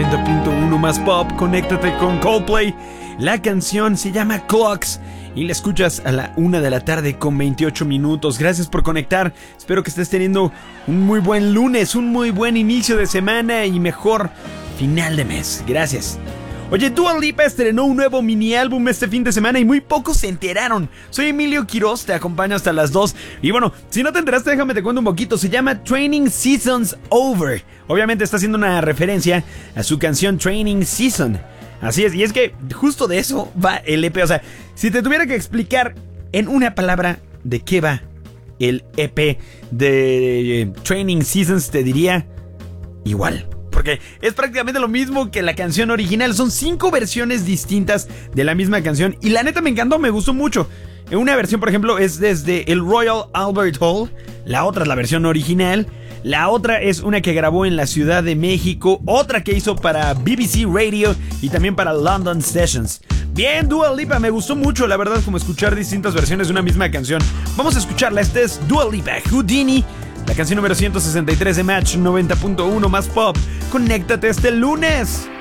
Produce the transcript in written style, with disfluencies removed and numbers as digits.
90.1 más pop. Conéctate con Coldplay. La canción se llama Clocks y la escuchas a la 1 de la tarde con 28 minutos. Gracias por conectar. Espero que estés teniendo un muy buen lunes, un muy buen inicio de semana y mejor final de mes. Gracias. Oye, Dua Lipa estrenó un nuevo mini álbum este fin de semana y muy pocos se enteraron. Soy Emilio Quiroz, te acompaño hasta las 2. Y bueno, si no te enteraste, déjame te cuento un poquito. Se llama Training Season's Over. Obviamente está haciendo una referencia a su canción Training Season. Así es, y es que justo de eso va el EP. O sea, si te tuviera que explicar en una palabra de qué va el EP de Training Seasons, te diría igual. Porque es prácticamente lo mismo que la canción original. Son 5 versiones distintas de la misma canción. Y la neta me encantó, me gustó mucho. Una versión, por ejemplo, es desde el Royal Albert Hall. La otra es la versión original. La otra es una que grabó en la Ciudad de México. Otra que hizo para BBC Radio y también para London Sessions. Bien, Dua Lipa, me gustó mucho, la verdad, como escuchar distintas versiones de una misma canción. Vamos a escucharla, esta es Dua Lipa, Houdini. La canción número 163 de Match 90.1 más pop. Conéctate este lunes.